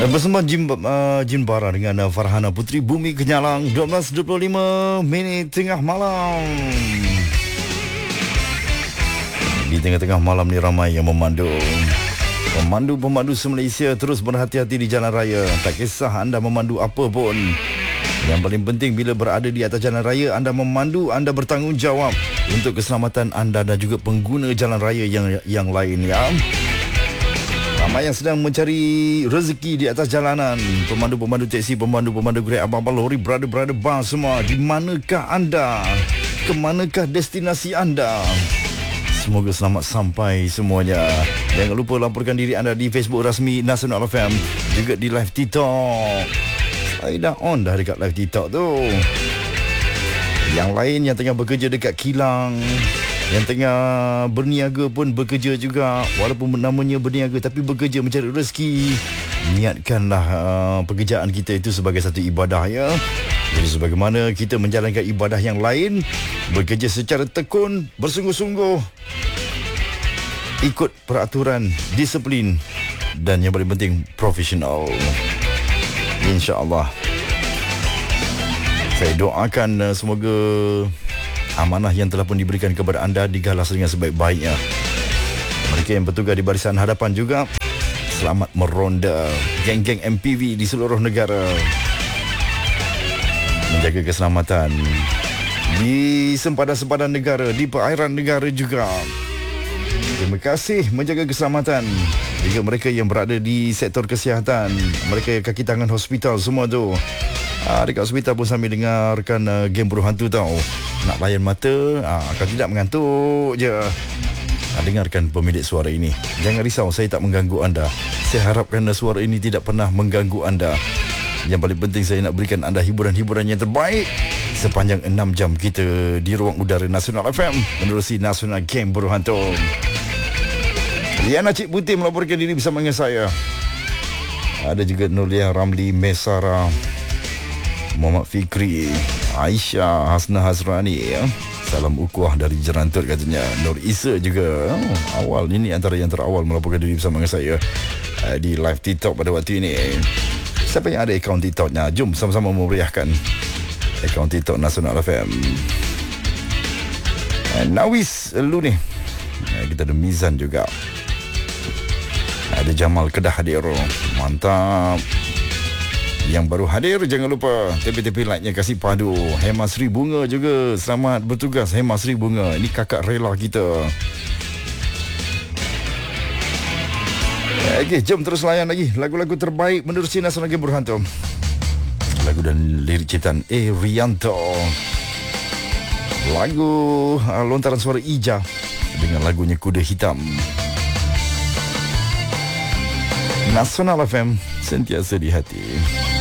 Bersama Jin Bara dengan Farhana Putri Bumi Kenyalang 12.25 minit tengah malam. Di tengah-tengah malam ni ramai yang memandu. Pemandu-pemandu se-Malaysia terus berhati-hati di jalan raya. Tak kisah anda memandu apa pun. Yang paling penting bila berada di atas jalan raya, anda memandu, anda bertanggungjawab untuk keselamatan anda dan juga pengguna jalan raya yang lain ya. Ramai yang sedang mencari rezeki di atas jalanan. Pemandu-pemandu teksi, pemandu-pemandu Grab, abang-abang lori, brother-brother bus semua. Di manakah anda? Ke manakah destinasi anda? Semoga selamat sampai semuanya. Jangan lupa laporkan diri anda di Facebook rasmi Nasional FM, juga di live TikTok. Saya dah on dah dekat live TikTok tu. Yang lain yang tengah bekerja dekat kilang, yang tengah berniaga pun bekerja juga. Walaupun namanya berniaga tapi bekerja mencari rezeki. Niatkanlah pekerjaan kita itu sebagai satu ibadah ya. Jadi sebagaimana kita menjalankan ibadah yang lain, bekerja secara tekun, bersungguh-sungguh, ikut peraturan, disiplin dan yang paling penting profesional. InsyaAllah. Saya doakan semoga amanah yang telah pun diberikan kepada anda digalas dengan sebaik-baiknya. Mereka yang bertugas di barisan hadapan juga, selamat meronda. Geng-geng MPV di seluruh negara, menjaga keselamatan di sempadan-sempadan negara, di perairan negara juga. Terima kasih menjaga keselamatan juga mereka yang berada di sektor kesihatan, mereka yang kaki tangan hospital semua tu. Dekat hospital pun sambil dengarkan game buruh hantu tau. Nak layan mata, kalau tidak mengantuk je. Dengarkan pemilik suara ini. Jangan risau, saya tak mengganggu anda. Saya harapkan suara ini tidak pernah mengganggu anda. Yang paling penting saya nak berikan anda hiburan-hiburan yang terbaik sepanjang 6 jam kita di ruang udara Nasional FM menerusi Nasional Game Buruh Hantu. Liana Cik Putih melaporkan diri bersama dengan saya. Ada juga Nurliah Ramli, Mesara, Muhammad Fikri, Aisyah, Hasna Hasrani ya. Salam ukuah dari Jerantut katanya. Nur Isa juga awal ini antara yang terawal melaporkan diri bersama dengan saya di live TikTok pada waktu ini. Siapa yang ada akaun TikToknya? Jom sama-sama memeriahkan akaun TikTok Nasional FM. Nawis lu ni. Kita ada Mizan juga. Ada Jamal Kedah hadir. Mantap. Yang baru hadir jangan lupa tepi-tepi like-nya kasih padu. Hema Sri Bunga juga selamat bertugas. Hema Sri Bunga, ini kakak rela kita. Okey, jom terus layan lagi lagu-lagu terbaik menerusi Nasional Game Buruh Hantu. Lagu dan lirik ciptaan Rianto. Lagu lontaran suara Ija dengan lagunya Kuda Hitam. Nasional FM, sentiasa di hati.